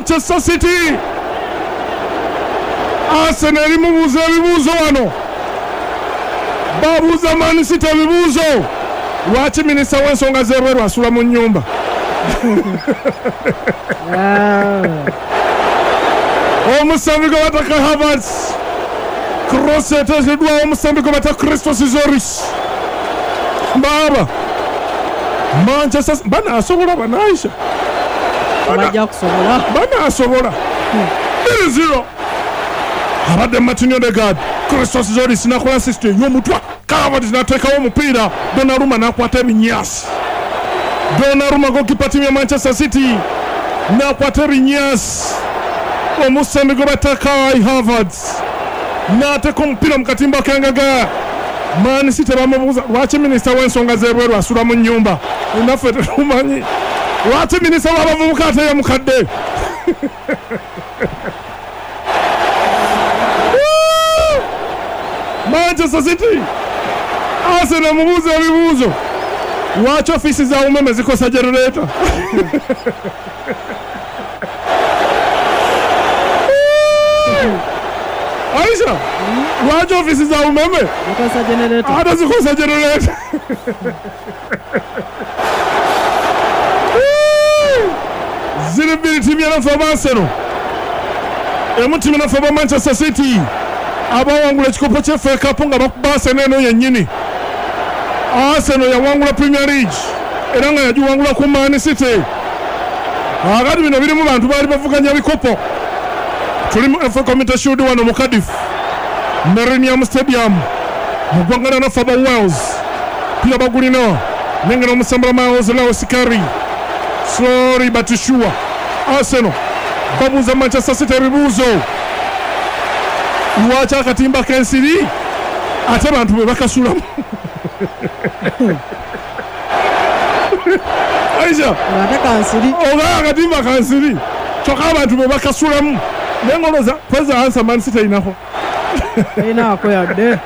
Manchester City. Arsenal imubuuza ebibuuzo wano. Babuuza Man City ebibuuzo. Lwaki minisita w'ensonga z'ebweru asula mu nnyumba? Omusambi gwe bataka Havertz. Cross eteekeddwawo omusambi gwe bata Christos Zoris. Baba. Manchester banaasobola banaisha. Bajja kusobola. Banaasobola. 0-0. Abadde Martin Odegaard. Christos Zoris nakola assist y'omutwa. Havertz n'ateekawo omupiira. Donnarumma n'akwata ebinyaasi. Donnarumma goalkeeper team ya Manchester City n'akwata ebinyaasi. Omusambi gwe bata Kai Havertz n'ateeka omupiira mu katimba k'engaga. Man City bamubuuza lwaki minisita w'ensonga z'ebweru asula mu nnyumba. Naffe tetumanyi lwaki minisita w'abavubuka ate ye mukadde. Manchester City Arsenal mubuuza ebibuuzo. Lwaki ofiisi za umeme zikosa generator? Aisha, lwaki ofiisi za umeme zikosa generator? Hata zikosa generator. Ziri bbiri timu y'anafu aba Arsenal. Emu timu y'anafu aba Manchester City. Abawangula ekikopo kya FA Cup nga bakuba Arsenal eno yennyini. Arsenal yawangula Premier League era nga yagiwangula ku Man City. Akati bino birimu bantu baali bavuganya bikopo. Tuli mu FA Community Shield wano mu Cardiff, Millennium Stadium, mu ggwanga ly'anafu aba Wales. Pia bagulina nengera omusambula Miles Lewis Carey. Slowly but sure. Arsenal babuuza Manchester City ebibuuzo. Lwaki akatimba k'ensiri ate bantu bwe bakasulamu? Aisha, ate kansiri oba akatimba kansiri kyokka abantu bwe bakasulamu. Naye ngoloza kweza ansa Man City inako inaako yadde.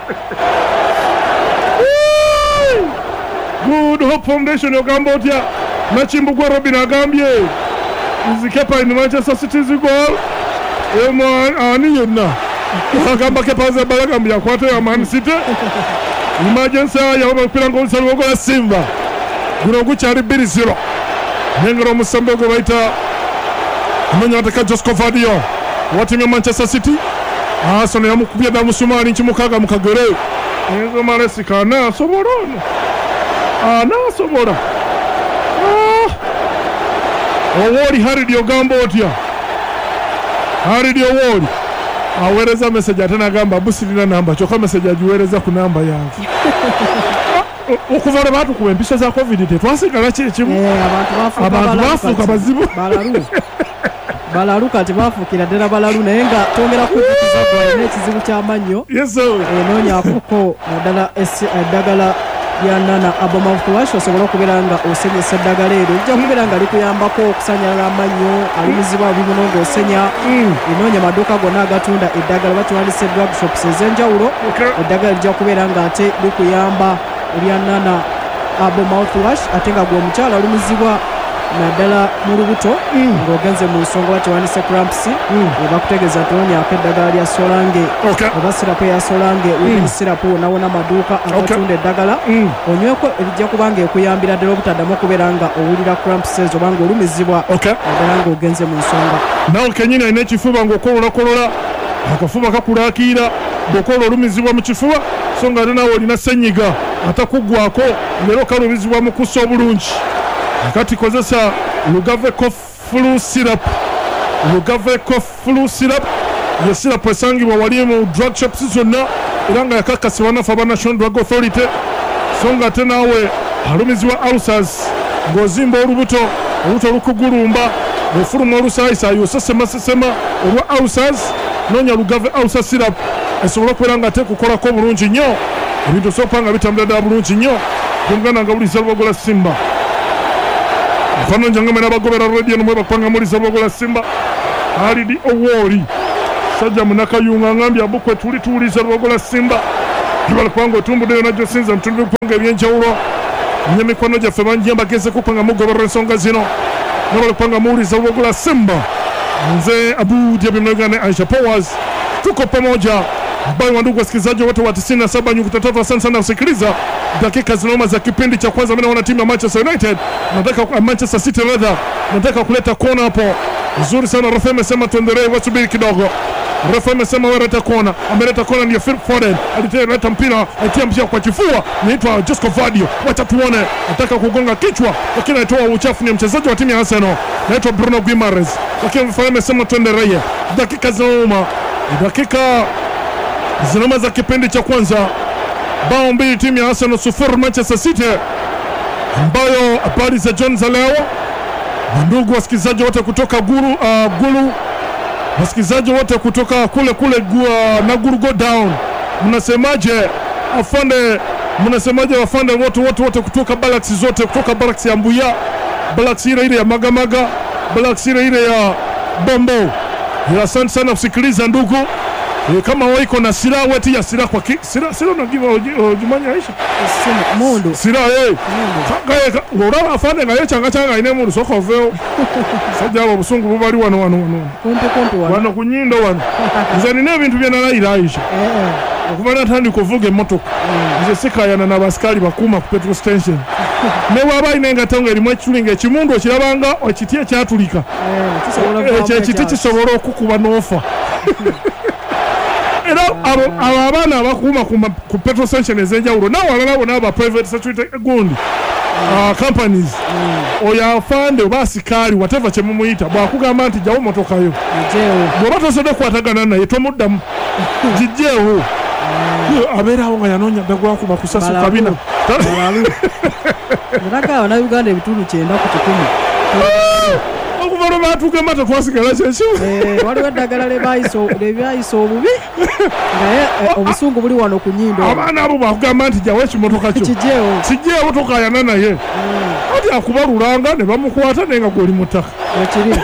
Good Hope Foundation ogamba otya? Nakimbugwa Robin agambye Kepa in Manchester City's goal. Ani yonna agamba Kepa Zabalaga yakwata ya Man City. Emergency ya omupira ng'olusa lugogola Simba. Guno gukyali 2-0. Nengera omusambi gwe bayita amanya ateka Josko Vadio watimu ya Manchester City. Arsenal yamukubye dda musumaali nkimukaaga mu kagere. Enzo Maresika anaasobola ono. Anaasobola. Owoli Haridi ogamba otya? Haridi Owoli aweereza message ate n'agamba busirina namba kyokka message agiweereza ku namba yange. Okuva lwe baatukuba empiso za COVID tetwasigala kyekimu. Abantu baafuuka bazibu. Balalu kati baafuukira ddala balalu naye nga twongera kubukiza gwa n'ekizibu ky'amannyo. Enoonyakuko naddala eddagala lya Nana Abomavulash osobola okubeera nga osenyesa eddagala eryo ojja kubeera nga likuyambako okusanyalala amannyo alumizibwa bibuno ng'osenya. Enoonya amaduuka gonna agatunda eddagala batwandise drug shops ez'enjawulo. Eddagala lijja kubeera nga ate likuyamba erya Nana Abomavulash ate nga gwe omukyala alumizibwa naddala mu lubuto ng'ogenze mu nsonga batwandise cramps ebakutegeeza nti oonyaako eddagala lya Solange oba sirapu eya Solange webiri sirapu wonawona amaduuka agatunda eddagala onyweko erijja kuba nga ekuyambira ddala obutaddamu okubeera nga owulira cramps ezo oba ng'olumizibwa naddala ng'ogenze mu nsonga. Nawe kenyini alina ekifuba ng'okololakolola akafuba kakulaakira bw'okola olumizibwa mu kifuba so nga ate naawe olina ssenyiga atakuggwako leero kalumizibwa mu kussa obulungi. Kati kozesa Lugaveko Flu Syrup. Lugaveko Flu Syrup ye syrup esangibwa wali mu drug shops zonna era nga yakakasibwa nafu aba National Drug Authority so nga ate naawe alumizibwa ulcers ng'ozimba olubuto lukugulumba ng'ofuluma olusaayisayi osesemasesema olwa ulcers noonya Lugave Ulcer Syrup esobola okubeera nga ate kukolako bulungi nnyo ebintu osobola nga bitambula ddala bulungi nnyo gumuganda nga buliza lubagola Simba. Fano njangame n'abagobera radio nomwe bakupanga muliza lubagola Simba. Haridi Owoli sajja munakayunga ngambye abukwe tuliza lubagola Simba tubala kubanga otumbuddeyo najjo sinza mutundu bipanga ebyenjawulo nyemikono gyaffe banjemba geze kupanga mugobera ensonga zino nabala kubanga muwuliza lubagola Simba Mzee Abu Dhabi Mnagane Aisha Powers. Tuko pamoja. Mbaya wa ndugu wasikilizaji wote wa 97.3, asante sana kusikiliza dakika zinoma za kipindi cha kwanza. Mimi naona timu ya Manchester United, nataka Manchester City rather, nataka kuleta kona hapo. Nzuri sana refa amesema tuendelee, wasubiri kidogo. Refa amesema wewe leta kona, ameleta kona ni Phil Foden, alileta mpira, aitia mpira kwa kifua, inaitwa Josco Vadio. Wacha tuone, nataka kugonga kichwa, lakini anatoa uchafu, ni mchezaji wa timu ya Arsenal, anaitwa Bruno Guimaraes. Lakini refa amesema tuendelee. Dakika zinoma, dakika zinoma za kipindi cha kwanza. Bao mbili timu ya Arsenal, 0 Manchester City. Ambayo habari za John za leo, ndugu wasikilizaji wote kutoka Gulu, wasikilizaji wote kutoka kule na Gulu go down, mnasemaje afande? Mnasemaje afande? wote kutoka Balax zote, kutoka Balax ya Mbuya, Balax ile ya Magamaga, Balax ile ya Bombo. Asante sana kusikiliza ndugu. Kama waiko na sira weti ya sira kwa sira na giva Jumanya Aisha Mondo sira kaka ngora afande ngaye changa ine mu soko veo sajja obusungu bubali wano kompe wano kunyindo wano nzani ne bintu bya na Aisha okubana tandi kuvuga emotoka nze sikayana na baskali bakuma ku petrol station ne waba inenga tonga eri mwachulinga ekimundu okirabanga okitie kyatulika ekiti kisobola okukuba n'ofa. Era abana abakuma ku petrol station ezenjawulo nawo abalabo n'aba private security gundi companies oya afande basikali whatever kyemumuyita bwakugamba nti jawo motoka yo bw'oba tosode kwatagana naye tomuddamu jijjeewo abeerawo nga yanonya dagwa kuba kusasu kabina ndaka na Uganda ebitundu 9 ku 10 okuvalo batugamba tetwasigala kyekyo waliwo eddagala lebyayiso obubi naye obusungu buli wano ku nyindo. Abaana abo bakugamba nti jawo ekimotoka kyo kijjeewo tokayana naye ati akubalulanga ne bamukwata naye nga gwoli mutaka ekiri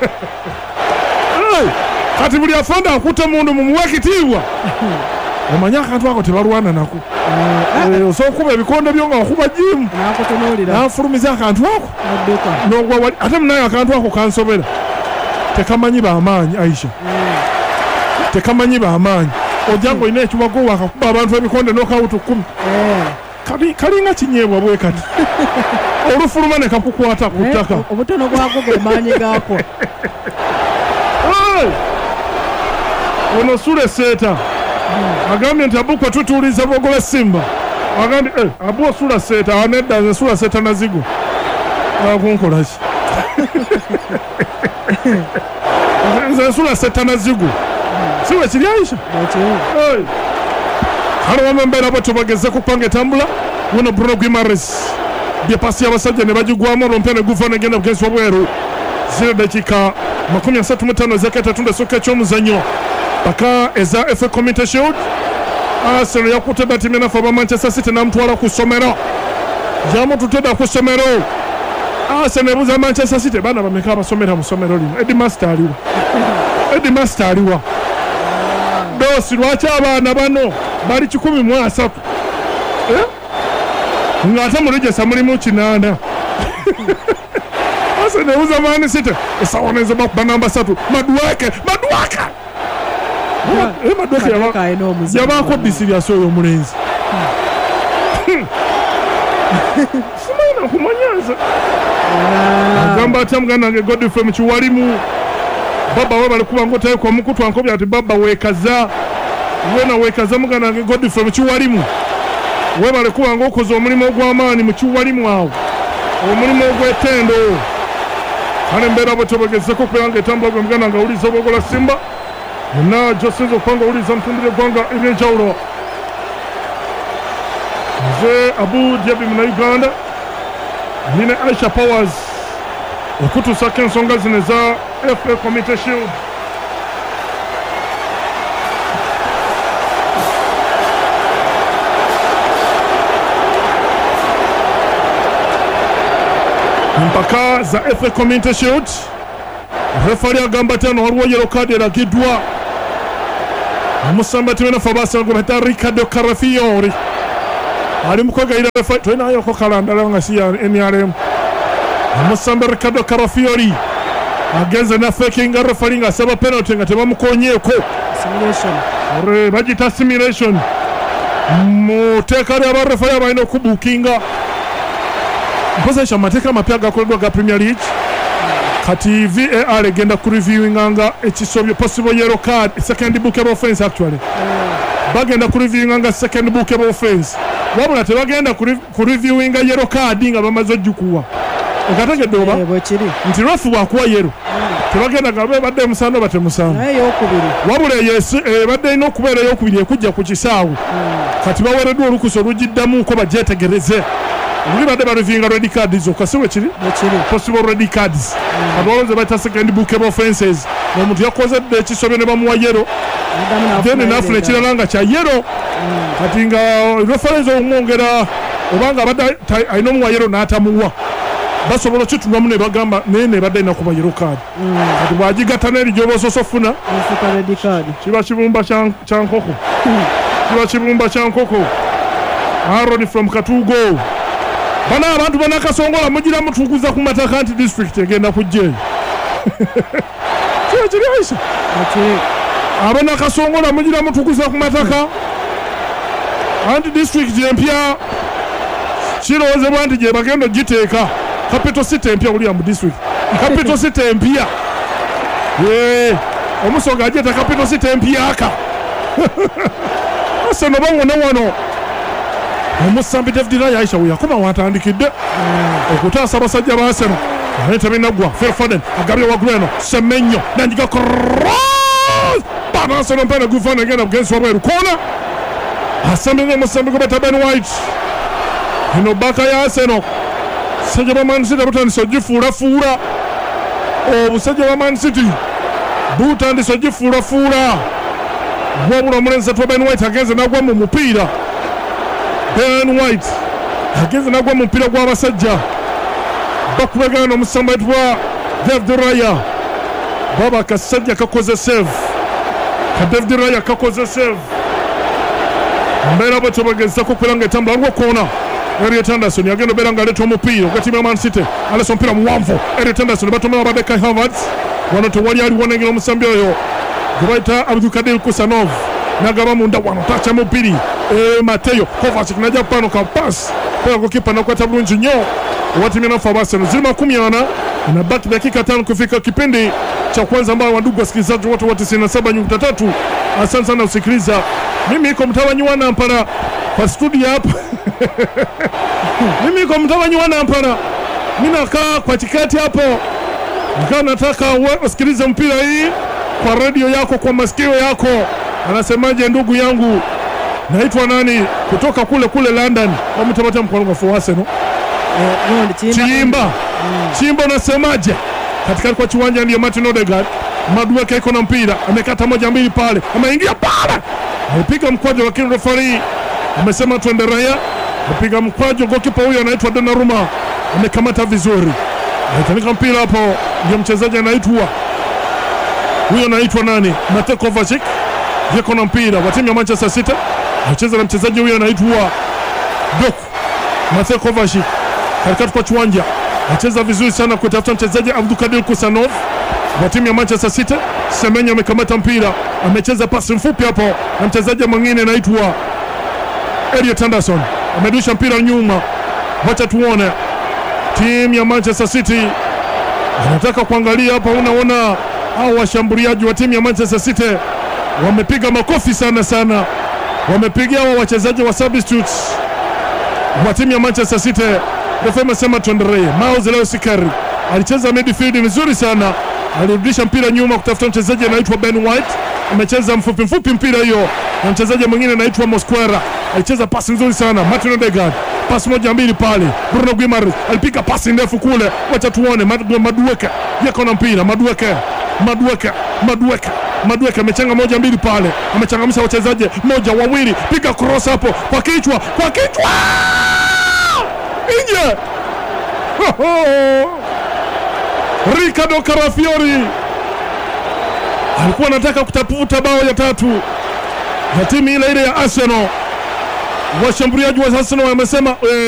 kati buli afande akutte mundu mumuwe ekitiibwa omanya akantu ako tebalwana nako osobola okuba ebikonde byo nga wakuba jimu nafulumiza akantu ako nogwa wali ate munaye akantu ako kansobera tekamanyi bamaanyi Aisha tekamanyi bamaanyi ojango ina ekiwago wakakuba abantu ebikonde nokawuta 10 kalinga kinyeebwa bwe kati olufuluma ne kakukwata ku ttaka obutono bwako ge maanyi gaako ono Sule Seta agambye nti Abuko tutuuliza Bogola Simba agambye Abu Sula Seta anedda Sula Seta nazigo akunkolaki nze Sula Seta nazigo siwe kiri Aisha hano wamembera bo tubageze kupanga etambula wono Bruno Guimaraes bye pasi y'abasajja ne bagigwamu olumpe ne gufa negenda bugenzi obweru 0 dakika 35 zakatunda soka ky'omuzannyo paka eza FA Community Shield. Arsenal yakuteda timu na faba Manchester City na mtwala kusomero jamu tuteda kusomero. Arsenal buza Manchester City bana bameka basomera musomero lino Eddie Master aliwa dosi lwacha abana bano bali 13 ngata mulijesa mulimu kinanda Arsenal buza Man City esawoneza bakba namba 3 Madueke yabako bisiriaso yo mulenzi simana kumanyaza agamba atamugana nge Godfrey Mchiwalimu baba we balikuba ngotaye kwa mukutu ankobya ati baba wekaza wena wekaza mugana nge Godfrey Mchiwalimu we balikuba ngokoza omulimo ogw'amaani Mchiwalimu awo omulimo ogw'etendo kale mbera botobagezeko kubanga etambula gwe mugana nga uliza Bogola Simba na Joseph Okwanga uliza mtundire gwanga eby'enjawulo Mzee Abu Dhabi muna Uganda nine Aisha Powers okutusaka ensonga zino za FA Community Shield. Mpaka za FA Community Shield refari agamba tano waliwo yellow card eragidwa Musamba tiwena fabasa ngometa Ricardo Carafiori ali mukoga ira refari twena ayo ko kalanda nga si ya NRM Musamba Ricardo Carafiori agenze na faking referee nga asaba penalty nga tebamukonyeeko. Simulation. Bagita simulation. Muteeka ly'abareferee abalina okubuukinga. Mpoza amateeka amapya agakoleddwa ga Premier League. Kati VAR egenda ku reviewinganga ekisobyo possible yellow card, second bookable offense actually. Bagenda ku reviewinganga second bookable offense. Wabula tebagenda ku reviewinga yellow card nga bamaze ojjukuwa. Okategedde oba? Nti refu bwakuwa yellow. Tebagenda gabe badde musano batemusano. Naye eyokubiri. Wabula badde ino okubeera eyokubiri ekujja ku kisaawe. Kati baweereddwa olukusa olugiddamu ko bagyetegereze. Luli badde bareviewinga red cards okasiwe kiri? Possible red cards. Abawoze baita second bookable offenses. Omuntu yakoze ekisobyo ne bamuwa yellow. Then nafuna ekirala nga kya yellow. Kati nga reference omwongera obanga badde alina omuwa yellow n'atamuwa. Basobola kitulamu ne bagamba nene badde na kuba yellow card. Kati bwagigatta n'erijobooso ofuna red card. Kiba kibumba kya nkoko. Kiba kibumba kya nkoko. Aaron from Katugo. Bana abantu banakasongola mugira mutuguza ku mataka anti district egenda kujje. Kiri Aisha. Abana kasongola mugira mutuguza ku mataka anti district empya. Kirowooze bwanti gye bagenda giteeka. Capital City empya William district. Capital City empya. Omusonga ajeta Capital City empya aka. Ase no bango ne wano. Omusambi David Raya Aisha yakoma watandikidde okutaasa abasajja ba Arsenal. Ayita binagwa Phil Foden agabye waguleno Semenyo nandiga cross bana Arsenal mpana gufana again against Wabweru corner. Asambi musambi kubata Ben White. Ino baka ya Arsenal. Sajja ba Man City butandise ogifuula. Obusajja ba Man City butandise ogifuula. Wabula omulenzi atwa Ben White agenze nagwa mu mupiira. Ben White agenze nagwa mu mupiira gw'abasajja bakubagana n'omusamba etwa David Raya. Baba kasajja kakoze save. David Raya kakoze save. Mbera bwetyo bagezako okulanga etambula aliwo koona. Elliot Anderson yagenda obeera ng'aleeta omupiira ogatimu ya Man City. Aleeta omupiira muwanvu. Elliot Anderson batomera badde Kai Havertz. Wano tewali aliwo nengera omusambi oyo gwe bayita Abdulkadir Kusanov. Nagaba munda wano tacha mupiri. Mateo Kovacic najja pano ka pass. Kwa gokipa nakwata bulungi nnyo. Watimia na Arsenal zilima 10 na baki dakika 5 kufika kipindi cha kwanza ambao wandugu wasikilizaji wote wa 97.3. Asante sana usikiliza. Mimi niko mtawanyi wana Nampala kwa studio hapa. Mimi niko mtawanyi wana Nampala. Mimi nakaa kwa tiketi hapo. Nikaa nataka usikilize mpira hii kwa radio yako, kwa masikio yako. Anasemaje ndugu yangu? Naitwa nani kutoka kule London. Kwa mtabata mkono kwa Arsenal. Chimba unasemaje? Katika kwa kiwanja ndio Martin Odegaard. Madueke iko na mpira, amekata 1-2 pale. Ameingia pale. Alipiga mkwaju lakini referee amesema tuendelea. Alipiga mkwaju, goalkeeper huyo anaitwa Donnarumma. Amekamata vizuri. Anatamika mpira hapo, ndio mchezaji anaitwa. Huyo anaitwa nani? Mateo Kovacic. Yuko na mpira wa timu ya Manchester City. Anacheza na mchezaji huyo anaitwa Mateo Kovacic. Katikati kwa kiwanja anacheza vizuri sana kutafuta mchezaji Abdulkadir Kusanov wa timu ya Manchester City. Semenyo amekamata mpira, amecheza pasi mfupi hapo na mchezaji mwingine anaitwa Elliot Anderson. Amedusha mpira nyuma. Wacha tuone timu ya Manchester City anataka kuangalia hapa. Unaona hao washambuliaji wa timu ya Manchester City wamepiga makofi sana. Wamepigia hao wachezaji wa substitutes wa timu ya Manchester City. Refa amesema tuendelee. Miles Lewis Carey alicheza midfield vizuri sana. Alirudisha mpira nyuma kutafuta mchezaji anaitwa Ben White. Amecheza mfupi mpira hiyo. Na mchezaji mwingine anaitwa Mosquera. Alicheza pasi nzuri sana. Martin Odegaard. Pasi 1-2 pale. Bruno Guimaraes alipiga pasi ndefu kule. Wacha tuone Madueke. Yako na mpira. Madueke amechenga 1-2 pale. Amechangamsha wachezaji 1-2. Piga cross hapo kwa kichwa. Inje. Ricardo Carafiori alikuwa anataka kutafuta bao ya 3 ya timu ile ya Arsenal. Washambuliaji wa Arsenal wamesema